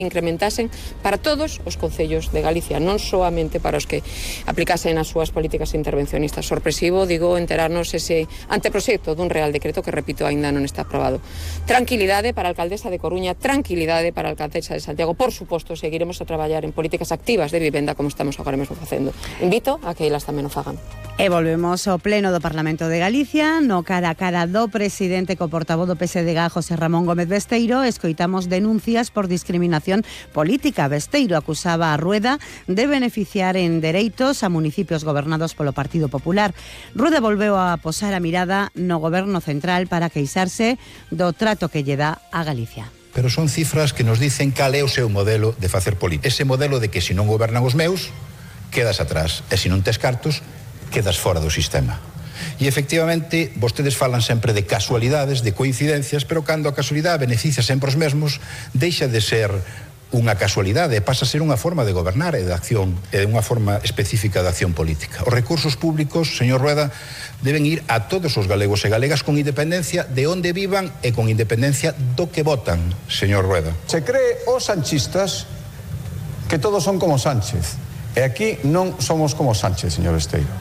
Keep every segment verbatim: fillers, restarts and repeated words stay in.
incrementasen para todos os concellos de Galicia, non soamente para os que aplicasen as súas políticas intervencionistas. Sorpresivo, digo, enterarnos ese anteproxecto dun Real Decreto que, repito, aínda non está aprobado. Tranquilidade para a alcaldesa de Coruña, tranquilidade para a alcaldesa de Santiago. Por suposto, seguiremos a traballar en políticas activas de vivenda como estamos agora mesmo facendo. Invito a que elas tamén o fagan. E volvemos ao pleno do Parlamento de Galicia. No cara a cara do presidente co portavoz do P S D G, José Ramón Gómez Besteiro, escoitamos denuncias por discriminación política. Besteiro acusaba a Rueda de beneficiar en dereitos a municipios gobernados polo Partido Popular. Rueda volveu a posar a mirada no goberno central para queixarse do trato que lle dá a Galicia. Pero son cifras que nos dicen cal é o seu modelo de facer política. Ese modelo de que se non gobernan os meus, quedas atrás, e se non tes cartos, quedas fora do sistema. E efectivamente, vostedes falan sempre de casualidades, de coincidencias, pero cando a casualidade beneficia sempre os mesmos, deixa de ser unha casualidade, pasa a ser unha forma de gobernar e de acción, e unha forma específica de acción política. Os recursos públicos, señor Rueda, deben ir a todos os galegos e galegas con independencia de onde vivan e con independencia do que votan, señor Rueda. Se cree os sanchistas que todos son como Sánchez, e aquí non somos como Sánchez, señor Besteiro.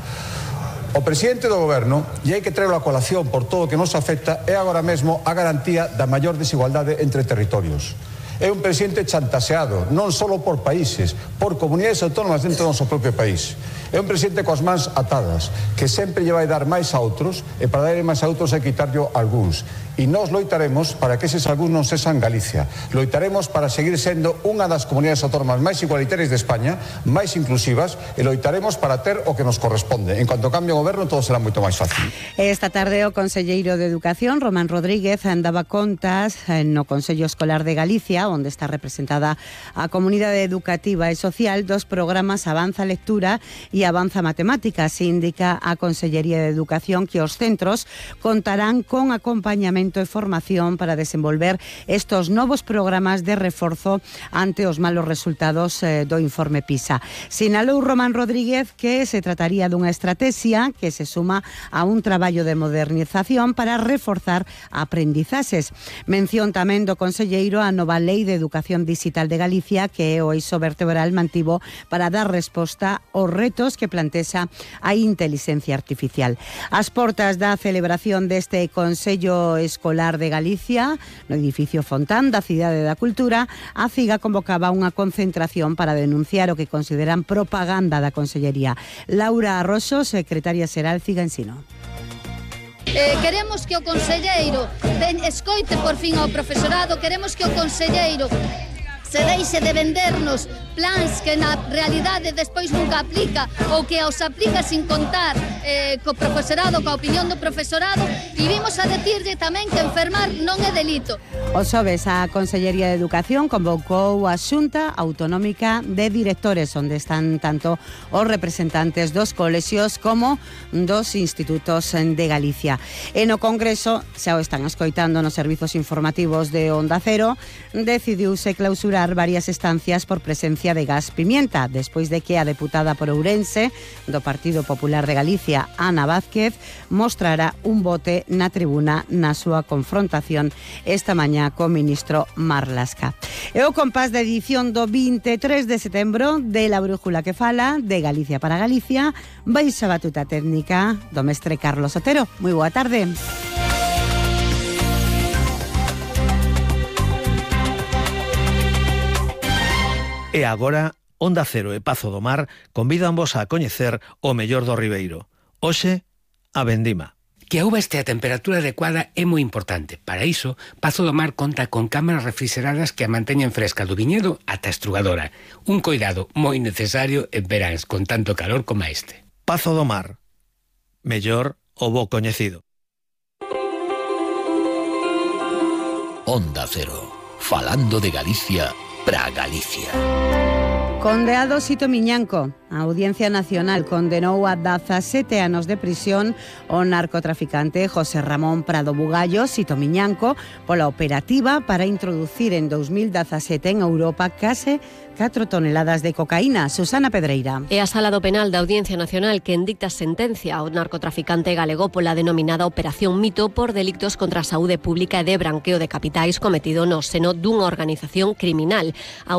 O presidente do goberno, e hai que traerlo a colación por todo o que nos afecta, é agora mesmo a garantía da maior desigualdade entre territorios. É un presidente chantaseado, non só por países, por comunidades autónomas dentro do noso propio país. É un presidente coas mans atadas, que sempre lle vai dar máis a outros, e para darle máis a outros hai que quitarlle algúns. E nós loitaremos para que eses algúns non sexan Galicia. Loitaremos para seguir sendo unha das comunidades autónomas máis igualitarias de España, máis inclusivas, e loitaremos para ter o que nos corresponde. En cuanto cambie o goberno, todo será moito máis fácil. Esta tarde o conselleiro de Educación, Román Rodríguez, andaba contas no Consello Escolar de Galicia, onde está representada a comunidade educativa e social, dos programas Avanza Lectura e Avanza Matemáticas. Indica a Consellería de Educación que os centros contarán con acompañamento e formación para desenvolver estos novos programas de reforzo ante os malos resultados eh, do informe PISA. Sinalou Román Rodríguez que se trataría dunha estrategia que se suma a un traballo de modernización para reforzar aprendizaxes. Mención tamén do conselleiro a nova Lei de Educación Digital de Galicia, que é o eixo vertebral mantivo para dar resposta aos retos que plantexa a inteligencia artificial. As portas da celebración deste Consello Escolar de Galicia, no edificio Fontán da Cidade da Cultura, a CIGA convocaba unha concentración para denunciar o que consideran propaganda da Consellería. Laura Arroxo, secretaria xeral CIGA Ensino. Eh, queremos que o conselleiro ven, escoite por fin ao profesorado, queremos que o conselleiro se deixe de vendernos plans que na realidade despois nunca aplica ou que os aplica sin contar eh, co profesorado, coa opinión do profesorado, e vimos a decirlle tamén que enfermar non é delito. O xoves a Consellería de Educación convocou a Xunta Autonómica de Directores, onde están tanto os representantes dos colexios como dos institutos de Galicia. E no Congreso, xa o están escoitando nos servizos informativos de Onda Cero, decidiuse clausurar varias estancias por presencia de gas pimienta, despois de que a deputada por Ourense do Partido Popular de Galicia, Ana Vázquez, mostrara un bote na tribuna na súa confrontación esta mañá co ministro Marlaska. E o compás da edición do vinte e tres de setembro de La Brújula que fala, de Galicia para Galicia, vais a batuta técnica do mestre Carlos Otero. Moi boa tarde. E agora, Onda Cero e Pazo do Mar convídanvos a coñecer o mellor do Ribeiro. Hoxe, a vendima. Que a uva este a temperatura adecuada é moi importante. Para iso, Pazo do Mar conta con cámaras refrigeradas que a manteñen fresca do viñedo ata a estrugadora. Un coidado moi necesario en veráns con tanto calor como este. Pazo do Mar. Mellor o bo coñecido. Onda Cero. Falando de Galicia para Galicia. Condeado Sito Miñanco. A Audiencia Nacional condenou a dezasete anos de prisión o narcotraficante José Ramón Prado Bugallo, Sito Miñanco, pola operativa para introducir en dos mil dezasete en Europa case catro toneladas de cocaína. Susana Pedreira. E a Sala do Penal da Audiencia Nacional quen dicta sentencia ao narcotraficante galego pola denominada Operación Mito por delictos contra a saúde pública e de branqueo de capitais cometido no seno dunha organización criminal. A